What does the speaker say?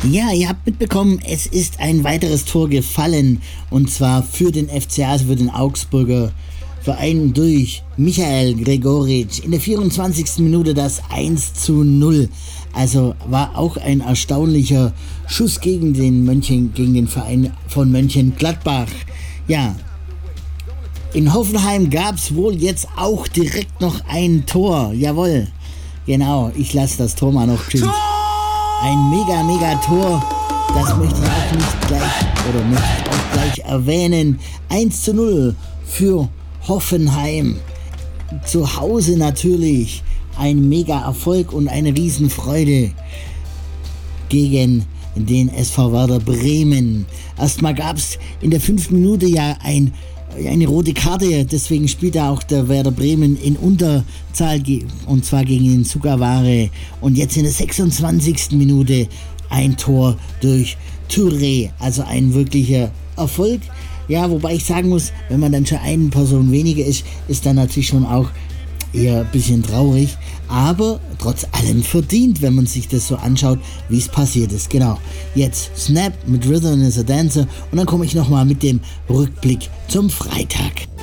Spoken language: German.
Ja, ihr habt mitbekommen, es ist ein weiteres Tor gefallen und zwar für den FCA, also für den Augsburger Verein durch Michael Gregoritsch in der 24. Minute das 1:0. Also war auch ein erstaunlicher Schuss gegen den Verein von Mönchengladbach. Ja, in Hoffenheim gab es wohl jetzt auch direkt noch ein Tor. Jawohl, genau, ich lasse das Tor mal noch stehen. Ein mega Tor, das möchte ich auch gleich erwähnen. 1:0 für Hoffenheim. Zu Hause natürlich ein mega Erfolg und eine Riesenfreude gegen den SV Werder Bremen. Erstmal gab es in der 5. Minute ja eine rote Karte, deswegen spielt auch der Werder Bremen in Unterzahl und zwar gegen den Sugaware. Und jetzt in der 26. Minute ein Tor durch Touré, also ein wirklicher Erfolg. Ja, wobei ich sagen muss, wenn man dann schon eine Person weniger ist dann natürlich schon auch eher ein bisschen traurig, aber trotz allem verdient, wenn man sich das so anschaut, wie es passiert ist. Genau, jetzt Snap mit Rhythm is a Dancer und dann komme ich nochmal mit dem Rückblick zum Freitag.